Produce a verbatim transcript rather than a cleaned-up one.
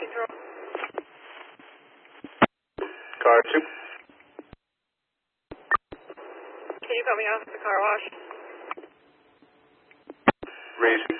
control. Car two. Can you put me off at the car wash? Reason.